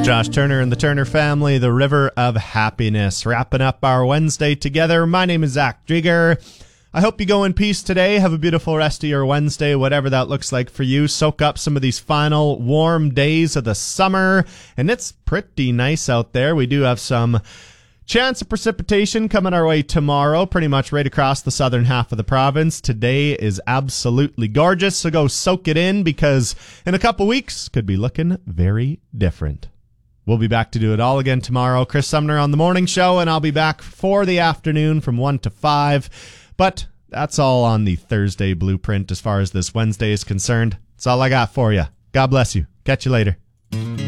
Josh Turner and the Turner family, the River of Happiness. Wrapping up our Wednesday together. My name is Zach Drieger. I hope you go in peace today. Have a beautiful rest of your Wednesday, whatever that looks like for you. Soak up some of these final warm days of the summer. And it's pretty nice out there. We do have some chance of precipitation coming our way tomorrow, pretty much right across the southern half of the province. Today is absolutely gorgeous, so go soak it in because in a couple weeks could be looking very different. We'll be back to do it all again tomorrow. Chris Sumner on the morning show, and I'll be back for the afternoon from 1 to 5. But that's all on the Thursday blueprint as far as this Wednesday is concerned. That's all I got for you. God bless you. Catch you later.